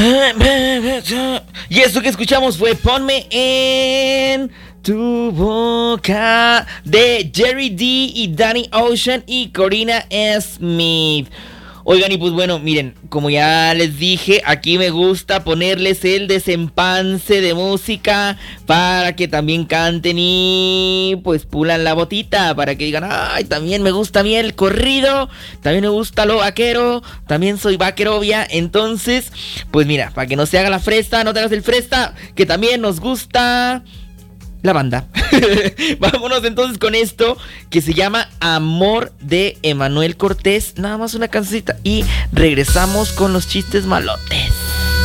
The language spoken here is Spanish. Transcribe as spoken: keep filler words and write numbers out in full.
Y eso que escuchamos fue Ponme en tu boca de Jerry D y Danny Ocean y Corina Smith. Oigan, y pues bueno, miren, como ya les dije, aquí me gusta ponerles el desempance de música para que también canten y pues pulan la botita, para que digan, ay, también me gusta a mí el corrido, también me gusta lo vaquero, también soy vaquerovia. Entonces, pues mira, para que no se haga la fresta, no te hagas el fresta, que también nos gusta la banda. Vámonos entonces con esto que se llama Amor de Emanuel Cortés. Nada más una cancioncita y regresamos con los chistes malotes.